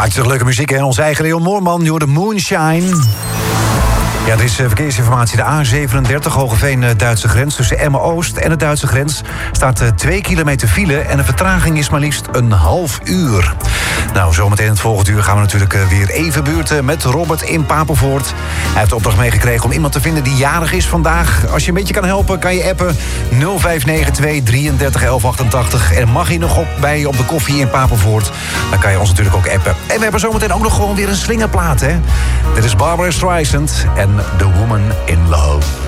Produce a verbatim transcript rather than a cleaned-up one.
Hartstikke leuke muziek, hè? Onze eigen Leon Moorman, door de Moonshine. Ja, er is verkeersinformatie. De A zevenendertig, Hogeveen-Duitse grens. Tussen Emmen-Oost en de Duitse grens staat twee kilometer file. En de vertraging is maar liefst een half uur. Nou, zometeen in het volgende uur gaan we natuurlijk weer even buurten met Robert in Papenvoort. Hij heeft de opdracht meegekregen om iemand te vinden die jarig is vandaag. Als je een beetje kan helpen, kan je appen nul vijf negen twee drieëndertig elf achtentachtig. En mag je nog op bij je op de koffie in Papenvoort, dan kan je ons natuurlijk ook appen. En we hebben zometeen ook nog gewoon weer een slingerplaat, hè? Dit is Barbara Streisand en The Woman in Love.